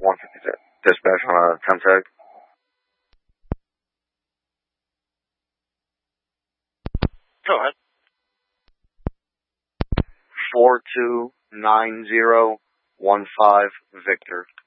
156. Dispatch on a 10 tag. Go ahead. 429015 Victor.